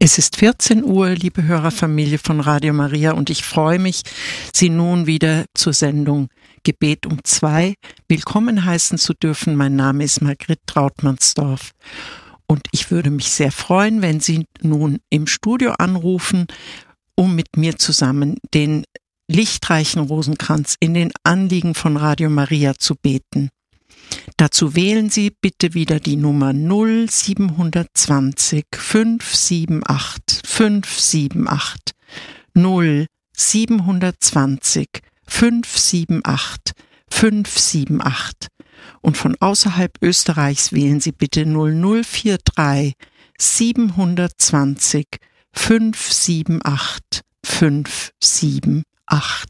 Es ist 14 Uhr, liebe Hörerfamilie von Radio Maria, und ich freue mich, Sie nun wieder zur Sendung Gebet um 2 willkommen heißen zu dürfen. Mein Name ist Margrit Trautmannsdorf und ich würde mich sehr freuen, wenn Sie nun im Studio anrufen, um mit mir zusammen den lichtreichen Rosenkranz in den Anliegen von Radio Maria zu beten. Dazu wählen Sie bitte wieder die Nummer 0720 578 578 0720 578 578 und von außerhalb Österreichs wählen Sie bitte 0043 720 578 578.